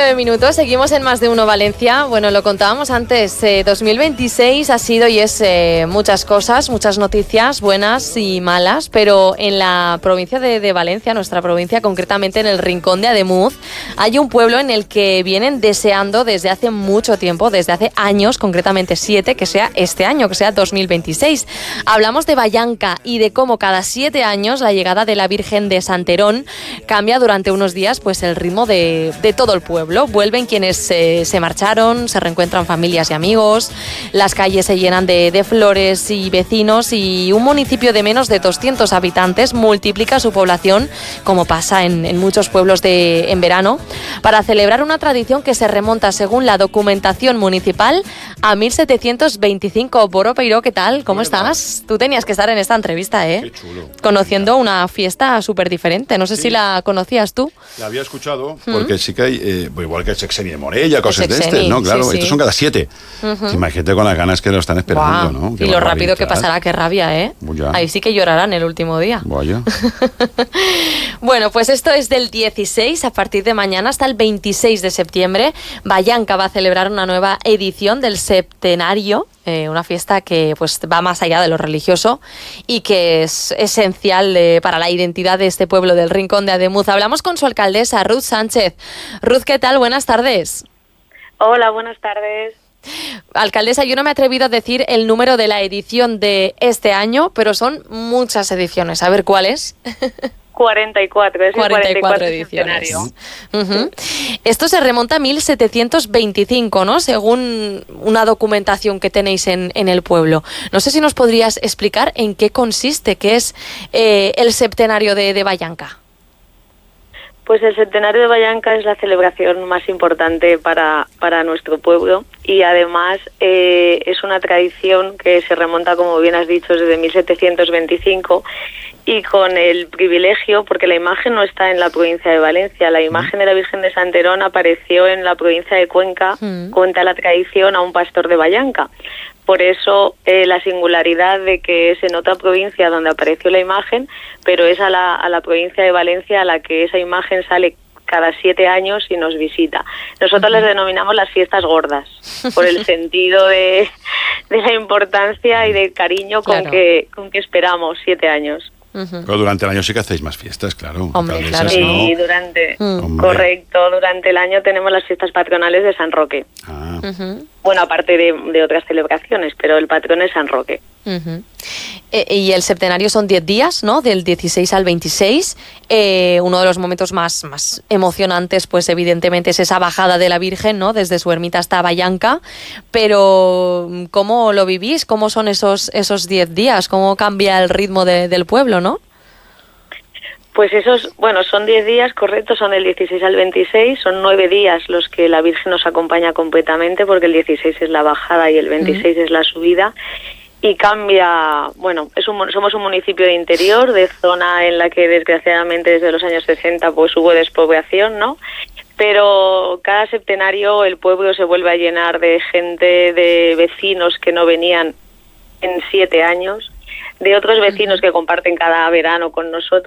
9 minutos, seguimos en Más de Uno Valencia. Bueno, lo contábamos antes, 2026 ha sido y es muchas cosas, muchas noticias buenas y malas, pero en la provincia de Valencia, nuestra provincia, concretamente en el Rincón de Ademuz, hay un pueblo en el que vienen deseando desde hace mucho tiempo, desde hace años, concretamente 7, que sea este año, que sea 2026. Hablamos de Vallanca y de cómo cada 7 años la llegada de la Virgen de Santerón cambia durante unos días pues el ritmo de todo el pueblo. Vuelven quienes se marcharon, se reencuentran familias y amigos, las calles se llenan de flores y vecinos, y un municipio de menos de 200 habitantes multiplica su población, como pasa en muchos pueblos en verano, para celebrar una tradición que se remonta, según la documentación municipal, a 1725. Boro Peiró, ¿qué tal? ¿Cómo estás? Tú tenías que estar en esta entrevista, ¿eh? Qué chulo. Conociendo una fiesta súper diferente. No sé si la conocías tú. La había escuchado, porque sí que hay, igual que el Sexeni de Morella, cosas de este, ¿no? Claro, sí, sí. Estos son cada 7. Imagínate con las ganas que lo están esperando, Wow. ¿no? Y lo rápido que pasará, qué rabia, ¿eh? Vaya. Ahí sí que llorarán el último día. Vaya. Bueno, pues esto es del 16, a partir de mañana hasta el 26 de septiembre. Vallanca va a celebrar una nueva edición del Septenario, una fiesta que pues va más allá de lo religioso y que es esencial para la identidad de este pueblo del Rincón de Ademuz. Hablamos con su alcaldesa, Ruth Sánchez. Ruth, ¿qué tal? Buenas tardes. Hola, buenas tardes. Alcaldesa, yo no me he atrevido a decir el número de la edición de este año, pero son muchas ediciones. A ver, ¿cuál es? 44, es 44 ediciones. Esto se remonta a 1725, ¿no? Según una documentación que tenéis en el pueblo. No sé si nos podrías explicar en qué consiste, qué es el septenario de Vallanca. Pues el Septenario de Vallanca es la celebración más importante para nuestro pueblo, y además es una tradición que se remonta, como bien has dicho, desde 1725, y con el privilegio, porque la imagen no está en la provincia de Valencia, la imagen de la Virgen de Santerón apareció en la provincia de Cuenca, cuenta la tradición, a un pastor de Vallanca. Por eso la singularidad de que es en otra provincia donde apareció la imagen, pero es a la provincia de Valencia a la que esa imagen sale cada 7 años y nos visita. Nosotros les denominamos las fiestas gordas, por el sentido de la importancia y del cariño con que esperamos 7 años. Pero durante el año sí que hacéis más fiestas, claro. Hombre, claro. Sí, ¿no? Correcto, durante el año tenemos las fiestas patronales de San Roque. Ah. Bueno, aparte de otras celebraciones, pero el patrón es San Roque. Y el septenario son 10 días, ¿no? Del 16 al 26. Uno de los momentos más emocionantes, pues evidentemente es esa bajada de la Virgen, ¿no? Desde su ermita hasta Vallanca. Pero, ¿cómo lo vivís? ¿Cómo son esos 10 días? ¿Cómo cambia el ritmo del pueblo, no? Pues son 10 días, correcto, son del 16 al 26, son 9 días los que la Virgen nos acompaña completamente, porque el 16 es la bajada y el 26 es la subida. Y cambia, somos un municipio de interior, de zona en la que desgraciadamente desde los años 60 pues hubo despoblación, ¿no? Pero cada septenario el pueblo se vuelve a llenar de gente, de vecinos que no venían en 7 años, de otros vecinos que comparten cada verano con nosotros.